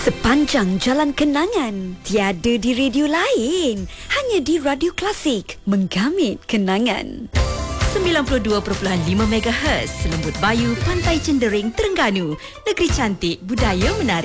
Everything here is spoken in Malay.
Sepanjang jalan kenangan, tiada di radio lain. Hanya di Radio Klasik, menggamit kenangan. 92.5 MHz Lembut Bayu, Pantai Cendering, Terengganu. Negeri cantik, budaya menarik.